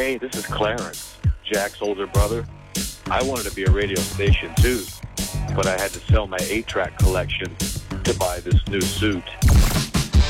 Hey, this is Clarence, Jack's older brother. I wanted to be a radio station too, but I had to sell my 8-track collection to buy this new suit.